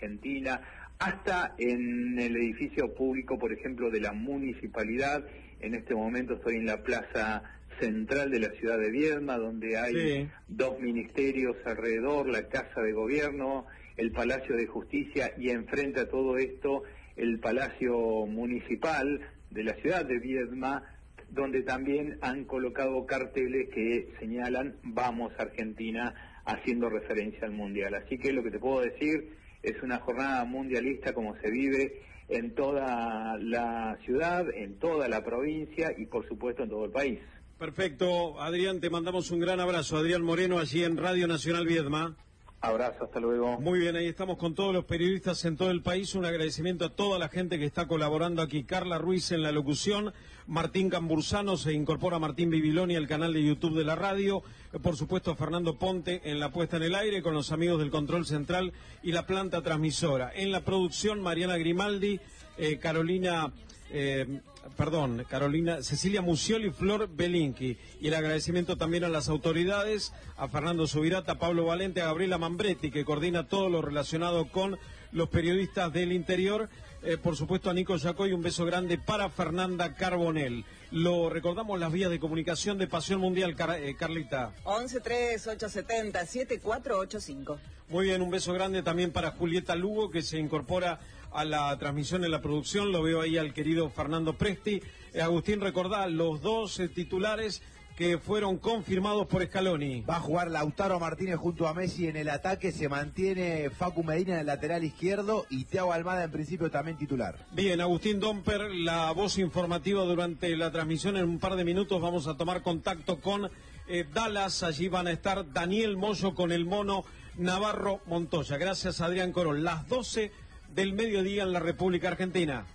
Argentina, hasta en el edificio público, por ejemplo, de la municipalidad. En este momento estoy en la plaza central de la ciudad de Viedma, donde hay dos ministerios alrededor, la Casa de Gobierno, el Palacio de Justicia, y enfrente a todo esto el Palacio Municipal de la ciudad de Viedma, donde también han colocado carteles que señalan "Vamos Argentina", haciendo referencia al Mundial. Así que lo que te puedo decir es una jornada mundialista como se vive en toda la ciudad, en toda la provincia y por supuesto en todo el país. Perfecto, Adrián, te mandamos un gran abrazo. Adrián Moreno, allí en Radio Nacional Viedma. Abrazo, hasta luego. Muy bien, ahí estamos con todos los periodistas en todo el país. Un agradecimiento a toda la gente que está colaborando aquí. Carla Ruiz en la locución, Martín Cambursano, se incorpora Martín Bibiloni al canal de YouTube de la radio. Por supuesto, Fernando Ponte en la puesta en el aire con los amigos del Control Central y la planta transmisora. En la producción, Mariana Grimaldi, Cecilia Muccioli y Flor Belinqui. Y el agradecimiento también a las autoridades, a Fernando Subirata, a Pablo Valente, a Gabriela Mambretti, que coordina todo lo relacionado con los periodistas del interior. Por supuesto a Nico Yacoy, un beso grande para Fernanda Carbonell. Lo recordamos, las vías de comunicación de Pasión Mundial, Carlita. 11-3-870-7485. Muy bien, un beso grande también para Julieta Lugo, que se incorpora a la transmisión en la producción. Lo veo ahí al querido Fernando Presti. Agustín, recordá los dos titulares que fueron confirmados por Scaloni. Va a jugar Lautaro Martínez junto a Messi en el ataque, se mantiene Facu Medina en el lateral izquierdo y Thiago Almada en principio también titular. Bien, Agustín Domper, la voz informativa durante la transmisión. En un par de minutos vamos a tomar contacto con Dallas. Allí van a estar Daniel Moyo con el mono Navarro Montoya. Gracias, Adrián Corol. Las 12 del mediodía en la República Argentina.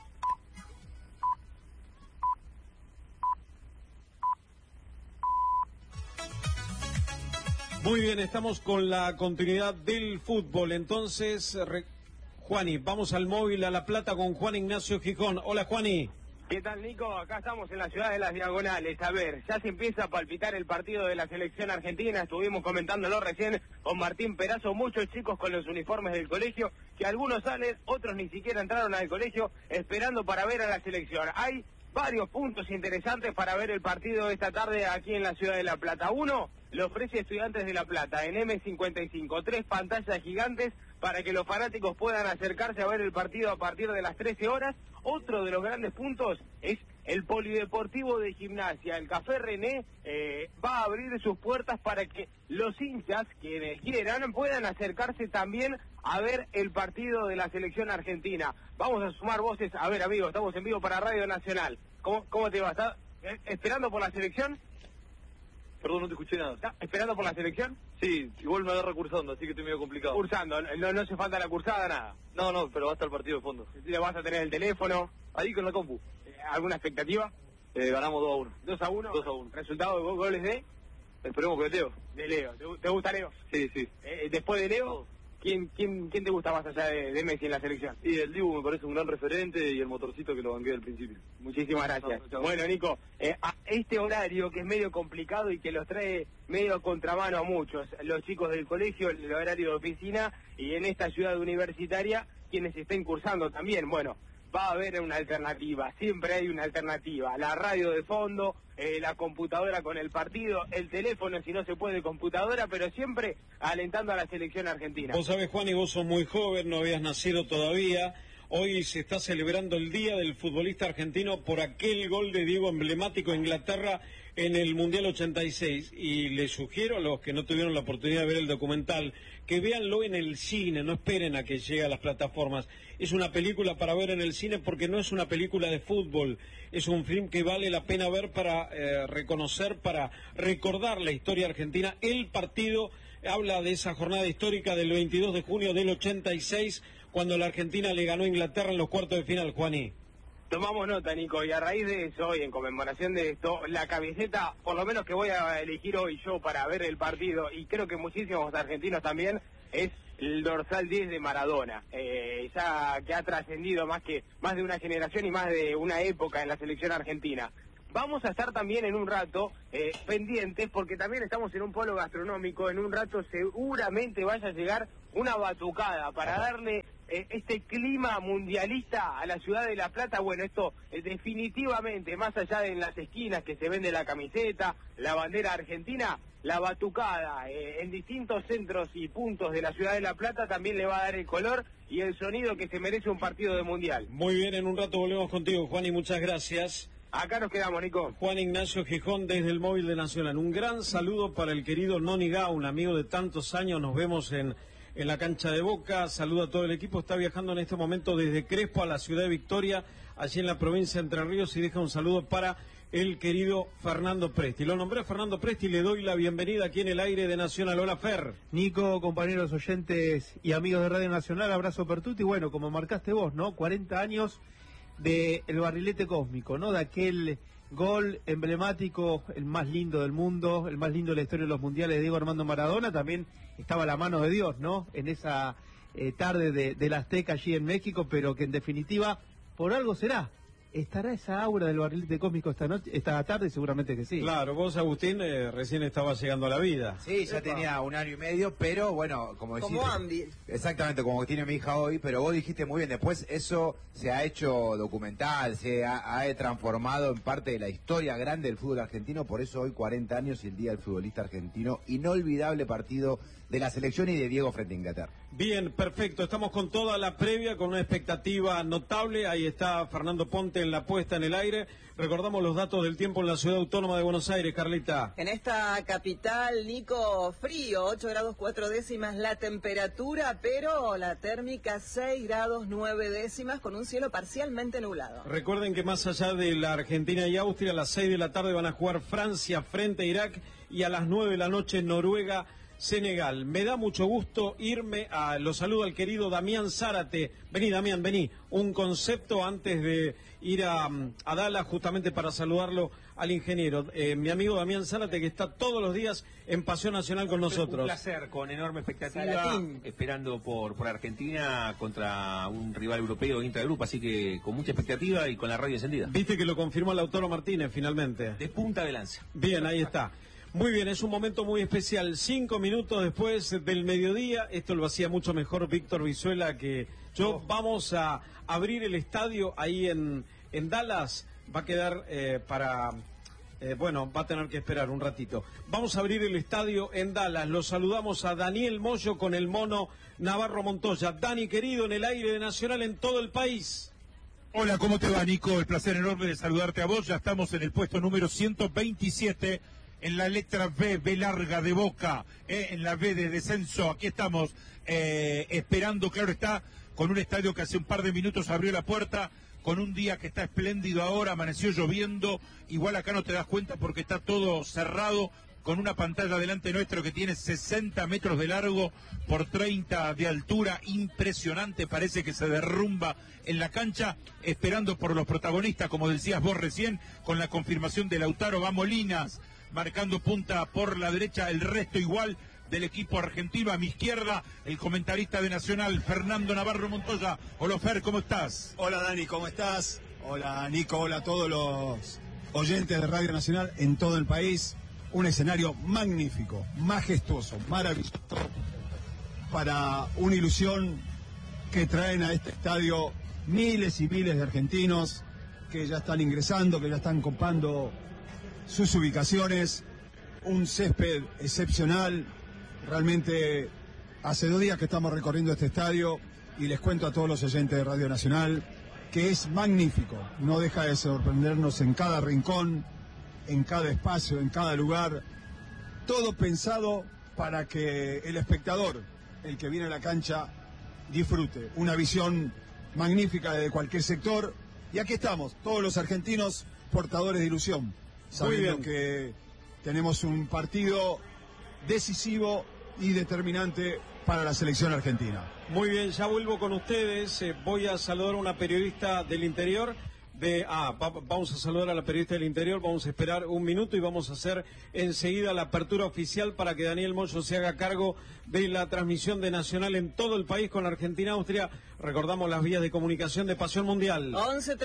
Muy bien, estamos con la continuidad del fútbol. Entonces, Juani, vamos al móvil a La Plata con Juan Ignacio Gijón. Hola, Juani. ¿Qué tal, Nico? Acá estamos en la ciudad de las Diagonales. A ver, ya se empieza a palpitar el partido de la selección argentina. Estuvimos comentándolo recién con Martín Perazo. Muchos chicos con los uniformes del colegio, que algunos salen, otros ni siquiera entraron al colegio, esperando para ver a la selección. Hay varios puntos interesantes para ver el partido de esta tarde aquí en la ciudad de La Plata. Uno lo ofrece Estudiantes de La Plata en M55, 3 pantallas gigantes para que los fanáticos puedan acercarse a ver el partido a partir de las 13 horas. Otro de los grandes puntos es el Polideportivo de Gimnasia. El Café René va a abrir sus puertas para que los hinchas, quienes quieran, puedan acercarse también a ver el partido de la selección argentina. Vamos a sumar voces. A ver, amigo, estamos en vivo para Radio Nacional. ¿Cómo te va? ¿Estás esperando por la selección? Perdón, no te escuché nada. ¿Estás esperando por la selección? Sí, igual me agarra cursando, así que estoy medio complicado. Cursando, no hace falta la cursada, nada. No, pero va a estar el partido de fondo. ¿Le vas a tener el teléfono? Ahí con la compu. ¿Alguna expectativa? Ganamos 2-1. ¿2-1? 2-1. ¿Resultado de goles de? Esperemos que de Leo. De Leo. ¿Te gusta Leo? Sí. Después de Leo, ¿quién te gusta más allá de Messi en la selección? Y el Dibu me parece un gran referente y el motorcito que lo banqué al principio. Muchísimas gracias. No, bueno, Nico, a este horario que es medio complicado y que los trae medio a contramano a muchos, los chicos del colegio, el horario de oficina, y en esta ciudad universitaria, quienes estén cursando también, bueno, va a haber una alternativa, siempre hay una alternativa, la radio de fondo, la computadora con el partido, el teléfono si no se puede computadora, pero siempre alentando a la selección argentina. Vos sabés, Juan, y vos sos muy joven, no habías nacido todavía. Hoy se está celebrando el Día del Futbolista Argentino por aquel gol de Diego emblemático a Inglaterra en el Mundial 86. Y les sugiero a los que no tuvieron la oportunidad de ver el documental que véanlo en el cine, no esperen a que llegue a las plataformas. Es una película para ver en el cine porque no es una película de fútbol, es un film que vale la pena ver para reconocer, para recordar la historia argentina. El partido habla de esa jornada histórica del 22 de junio del 86, cuando la Argentina le ganó a Inglaterra en los cuartos de final, Juaní. Tomamos nota, Nico, y a raíz de eso, y en conmemoración de esto, la camiseta, por lo menos que voy a elegir hoy yo para ver el partido, y creo que muchísimos argentinos también, es el dorsal 10 de Maradona, ya que ha trascendido más de una generación y más de una época en la selección argentina. Vamos a estar también en un rato pendientes, porque también estamos en un polo gastronómico. En un rato seguramente vaya a llegar una batucada para darle este clima mundialista a la ciudad de La Plata. Bueno, esto definitivamente, más allá de en las esquinas que se vende la camiseta, la bandera argentina, la batucada en distintos centros y puntos de la ciudad de La Plata también le va a dar el color y el sonido que se merece un partido de mundial. Muy bien, en un rato volvemos contigo, Juan, y muchas gracias. Acá nos quedamos, Nico. Juan Ignacio Gijón desde el móvil de Nacional. Un gran saludo para el querido Noni Gaun, amigo de tantos años. Nos vemos en la cancha de Boca. Saludo a todo el equipo. Está viajando en este momento desde Crespo a la ciudad de Victoria, allí en la provincia de Entre Ríos, y deja un saludo para el querido Fernando Presti. Lo nombré a Fernando Presti y le doy la bienvenida aquí en el aire de Nacional. Hola, Fer. Nico, compañeros oyentes y amigos de Radio Nacional, abrazo per tutti. Bueno, como marcaste vos, ¿no? 40 años del barrilete cósmico, ¿no? De aquel gol emblemático, el más lindo del mundo, el más lindo de la historia de los mundiales de Diego Armando Maradona. También estaba la mano de Dios, ¿no? En esa tarde de la Azteca allí en México, pero que en definitiva, por algo será. ¿Estará esa aura del barrilete cósmico esta tarde? Seguramente que sí. Claro, vos, Agustín, recién estabas llegando a la vida. Sí, ya tenía 1 año y medio, pero bueno, como decís... Como Andy. Exactamente, como tiene mi hija hoy, pero vos dijiste muy bien, después eso se ha hecho documental, se ha transformado en parte de la historia grande del fútbol argentino, por eso hoy 40 años y el Día del Futbolista Argentino, inolvidable partido de la selección y de Diego frente a Inglaterra. Bien, perfecto, estamos con toda la previa, con una expectativa notable. Ahí está Fernando Ponte en la puesta en el aire. Recordamos los datos del tiempo en la ciudad autónoma de Buenos Aires, Carlita. En esta capital, Nico, frío, 8 grados 4 décimas la temperatura, pero la térmica 6 grados 9 décimas con un cielo parcialmente nublado. Recuerden que más allá de la Argentina y Austria, a las 6 de la tarde van a jugar Francia frente a Irak y a las 9 de la noche Noruega Senegal. Me da mucho gusto irme lo saludo al querido Damián Zárate. Vení, Damián, vení. Un concepto antes de ir a Dallas, justamente para saludarlo al ingeniero. Mi amigo Damián Zárate, que está todos los días en Pasión Nacional con nosotros. Un placer, con enorme expectativa, esperando por Argentina contra un rival europeo intragrupo, así que con mucha expectativa y con la radio encendida. Viste que lo confirmó Lautaro Martínez finalmente. De punta de lanza. Bien, ahí está. Muy bien, es un momento muy especial. 5 minutos después del mediodía, esto lo hacía mucho mejor Víctor Vizuela que yo. Vamos a abrir el estadio ahí en Dallas. Va a quedar va a tener que esperar un ratito. Vamos a abrir el estadio en Dallas. Los saludamos a Daniel Moyo con el mono Navarro Montoya. Dani, querido, en el aire de Nacional en todo el país. Hola, ¿cómo te va, Nico? El placer enorme de saludarte a vos. Ya estamos en el puesto número 127. En la letra B larga de Boca, en la B de descenso. Aquí estamos esperando, claro está, con un estadio que hace un par de minutos abrió la puerta, con un día que está espléndido ahora, amaneció lloviendo, igual acá no te das cuenta porque está todo cerrado, con una pantalla delante nuestro que tiene 60 metros de largo por 30 de altura, impresionante, parece que se derrumba en la cancha, esperando por los protagonistas, como decías vos recién, con la confirmación de Lautaro, va Molinas, marcando punta por la derecha, el resto igual del equipo argentino. A mi izquierda, el comentarista de Nacional, Fernando Navarro Montoya. Hola, Fer, ¿cómo estás? Hola, Dani, ¿cómo estás? Hola, Nico, hola a todos los oyentes de Radio Nacional en todo el país. Un escenario magnífico, majestuoso, maravilloso, para una ilusión que traen a este estadio miles y miles de argentinos que ya están ingresando, que ya están copando sus ubicaciones, un césped excepcional. Realmente hace 2 días que estamos recorriendo este estadio y les cuento a todos los oyentes de Radio Nacional que es magnífico, no deja de sorprendernos en cada rincón, en cada espacio, en cada lugar, todo pensado para que el espectador, el que viene a la cancha, disfrute una visión magnífica de cualquier sector. Y aquí estamos, todos los argentinos portadores de ilusión, sabiendo que tenemos un partido decisivo y determinante para la selección argentina. Muy bien, ya vuelvo con ustedes. Voy a saludar a una periodista del interior Vamos a saludar a la periodista del Interior, vamos a esperar un minuto y vamos a hacer enseguida la apertura oficial para que Daniel Moyo se haga cargo de la transmisión de Nacional en todo el país con Argentina-Austria. Recordamos las vías de comunicación de Pasión Mundial.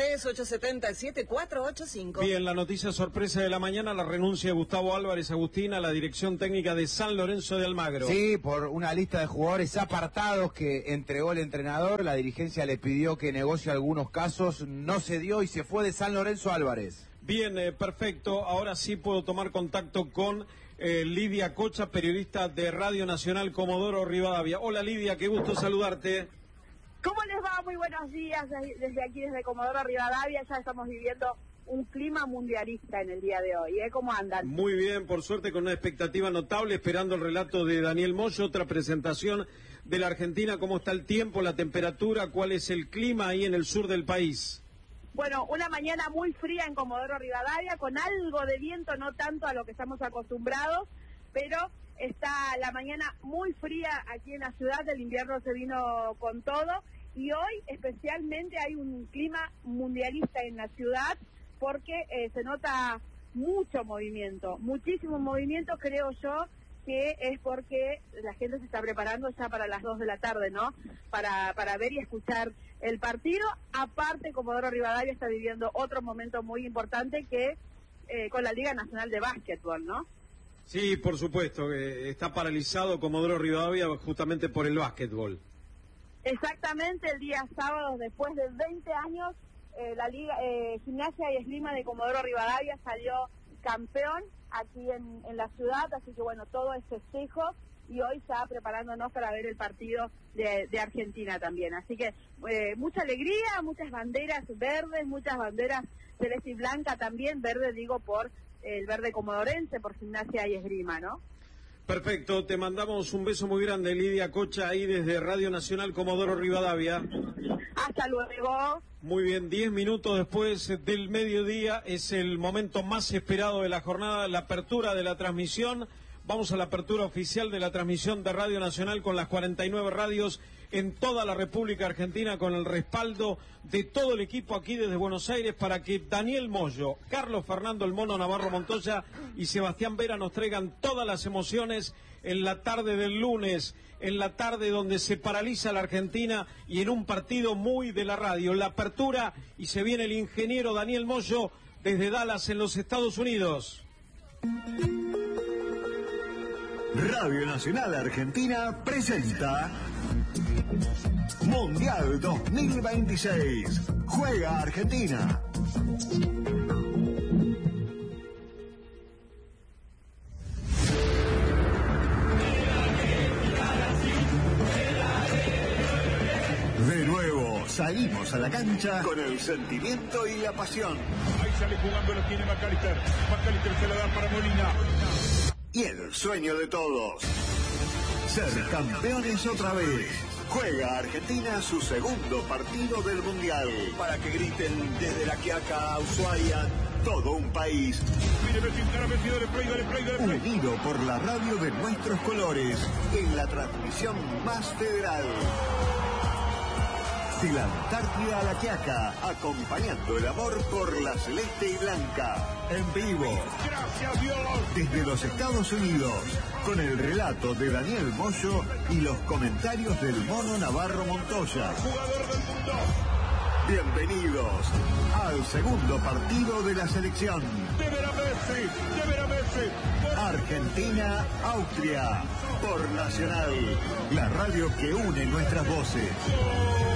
11-3-870-7485. Bien, la noticia sorpresa de la mañana, la renuncia de Gustavo Álvarez Agustín a la dirección técnica de San Lorenzo de Almagro. Sí, por una lista de jugadores apartados que entregó el entrenador, la dirigencia le pidió que negocie algunos casos, no se dio y se fue de San Lorenzo Álvarez. Bien, perfecto. Ahora sí puedo tomar contacto con Lidia Cocha, periodista de Radio Nacional Comodoro Rivadavia. Hola Lidia, qué gusto saludarte. ¿Cómo les va? Muy buenos días desde aquí, desde Comodoro Rivadavia. Ya estamos viviendo un clima mundialista en el día de hoy. ¿Cómo andan? Muy bien, por suerte con una expectativa notable, esperando el relato de Daniel Moyo, otra presentación de la Argentina. ¿Cómo está el tiempo, la temperatura? ¿Cuál es el clima ahí en el sur del país? Bueno, una mañana muy fría en Comodoro Rivadavia, con algo de viento, no tanto a lo que estamos acostumbrados, pero está la mañana muy fría aquí en la ciudad, el invierno se vino con todo, y hoy especialmente hay un clima mundialista en la ciudad, porque se nota mucho movimiento, muchísimo movimiento, creo yo, que es porque la gente se está preparando ya para las 2 de la tarde, ¿no? Para ver y escuchar el partido. Aparte, Comodoro Rivadavia está viviendo otro momento muy importante que con la Liga Nacional de Básquetbol, ¿no? Sí, por supuesto, está paralizado Comodoro Rivadavia justamente por el básquetbol. Exactamente, el día sábado, después de 20 años, la Liga Gimnasia y Esgrima de Comodoro Rivadavia salió campeón aquí en la ciudad, así que bueno, todo es festejo y hoy ya preparándonos para ver el partido de Argentina también. Así que mucha alegría, muchas banderas verdes, muchas banderas celeste y blanca también, verde digo por el verde comodorense, por Gimnasia y Esgrima, ¿no? Perfecto, te mandamos un beso muy grande, Lidia Cocha, ahí desde Radio Nacional Comodoro Rivadavia. Hasta luego. Muy bien, 10 minutos después del mediodía, es el momento más esperado de la jornada, la apertura de la transmisión. Vamos a la apertura oficial de la transmisión de Radio Nacional con las 49 radios en toda la República Argentina, con el respaldo de todo el equipo aquí desde Buenos Aires, para que Daniel Moyo, Carlos Fernando el Mono Navarro Montoya y Sebastián Vera nos traigan todas las emociones en la tarde del lunes, en la tarde donde se paraliza la Argentina y en un partido muy de la radio. La apertura, y se viene el ingeniero Daniel Moyo desde Dallas en los Estados Unidos. Radio Nacional Argentina presenta Mundial 2026. Juega Argentina. De nuevo, salimos a la cancha con el sentimiento y la pasión. Ahí sale jugando, lo tiene McAllister. McAllister se la da para Molina. Y el sueño de todos, ser campeones otra vez. Juega Argentina su segundo partido del Mundial. Para que griten desde La Quiaca a Ushuaia, todo un país. Unido por la radio de nuestros colores, en la transmisión más federal. De la Antártida a La Quiaca, acompañando el amor por la celeste y blanca. En vivo. Gracias Dios. Desde los Estados Unidos, con el relato de Daniel Moyo y los comentarios del Mono Navarro Montoya. Jugador del mundo. Bienvenidos al segundo partido de la selección. De ver a Messi. Argentina, Austria, por Nacional, la radio que une nuestras voces.